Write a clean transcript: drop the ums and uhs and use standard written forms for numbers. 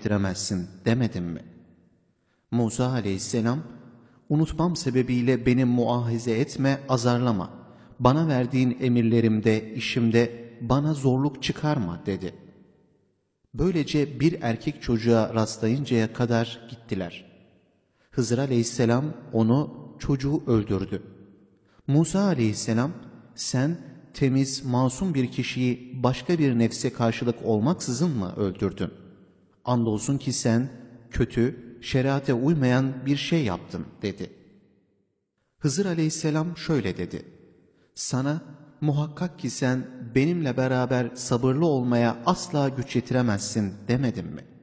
yetiremezsin demedim mi? Musa aleyhisselam, unutmam sebebiyle beni muahize etme, azarlama. Bana verdiğin emirlerimde, işimde bana zorluk çıkarma dedi. Böylece bir erkek çocuğa rastlayıncaya kadar gittiler. Hızır aleyhisselam onu, çocuğu öldürdü. Musa aleyhisselam, sen temiz, masum bir kişiyi başka bir nefse karşılık olmaksızın mı öldürdün? Andolsun ki sen kötü, şeriate uymayan bir şey yaptın dedi. Hızır aleyhisselam şöyle dedi. Sana muhakkak ki sen benimle beraber sabırlı olmaya asla güç yetiremezsin demedim mi?